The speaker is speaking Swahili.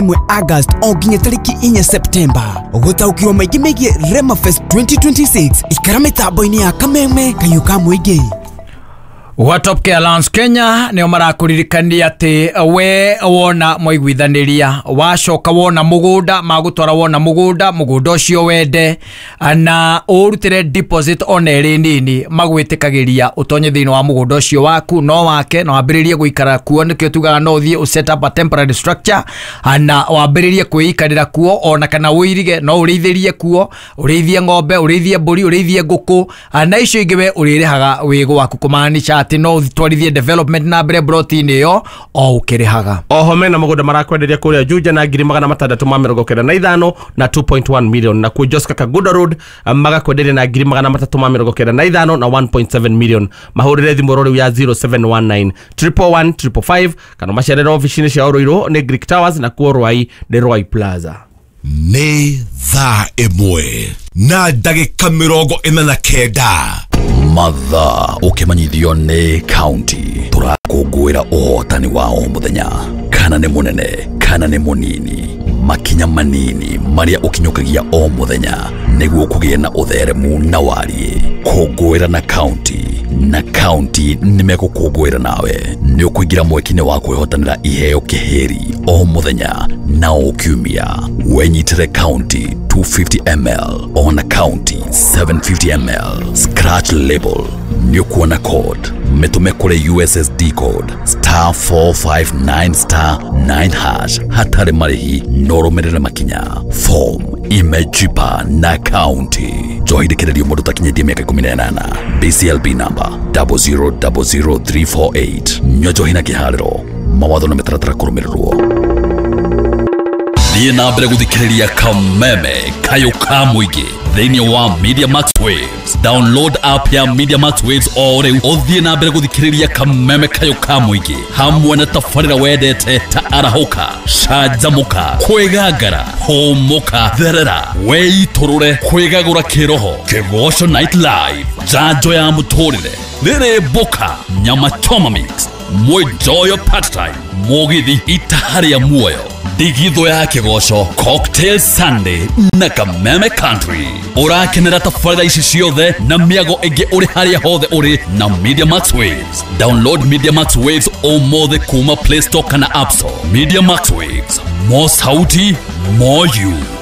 August onginya tariki 4 September gutaukirwo maingĩ megie Rema Fest 2026 ikara mitambo-ini ya Kameme kayuka muingi. Top Care Alliance Kenya nio marakuririkania ati we wona moiguithaniria wacoka wona mugunda magutwara wona mugunda ucio wende na urutire deposit ona iri nini magwitikagiria utonye thiini wa mugunda ucio waku no wake na wambiririe guikara kuo nikio tugaga no thie set up a temporary structure na wambiririe kuikarira kuo ona kana uirige no ureithirie kuo ureithie ng'ombe ureithie mburi ureithie nguku na icio ingiwe uririhaga wigo waku kumaanisha ati no twarithie development na mbere protein yo o ukirihaga. Oho mena mugunda marakwenderia kuria Juja na 695 na 2.1 million na ku Joska Kaguda Road magakwenderia na 395 na 1.7 million. Mahurire thimu rori ya 0719 111 555 kana macerero office-ini cia Oroiro ni Greek Towers na ku Rwai de Rwai Plaza. Ni thaa imwe na ndagika 49 mathaa ukimanyithio ni county turakungwira uhotani wa o muthenya kana ni munene kana ni munini makinya manini maria ukinyukagia o muthenya niguo kugie na utheremu na warie kungwira na county nimegukungwira nawe ni ukuingira mwekine wa kwihotanira iheo kiheri o muthenya na ukiumia wenyitire county 250ml on a county 750ml scratch label nyukuona code metume kule USSD code *459*9# hatari marihi noromerera makinya form imejipa na county johidikirerio mundu takinyithie miaka 18 BCLB number 0000348 nyojohina kihariro mawatho na mitaratara kurumirwo Thie na mbere guthikiriria Kameme kayuka muingi thiini wa Media Max Waves. Download app ya Media Max Waves o riu uthie na mbere guthikiriria Kameme kayuka muingi hamwe na tafarira wendete ta arahuka shajamuka kwigagara homuka therera weiturure kwigagura kiroho Kigosho Night Live janjo ya muturire rere boka nyama choma mix mwejoyo part time mugithi itahari ya muoyo digitho ya Kigosho Cocktail Sunday na Kameme Country urakenera tafarida ici ciothe na miago ingi uri haria hothe uri na Media Max Waves. Download Media Max Waves o mothe kuma Play Store kana App Store. Media Max Waves, more sauti, more you.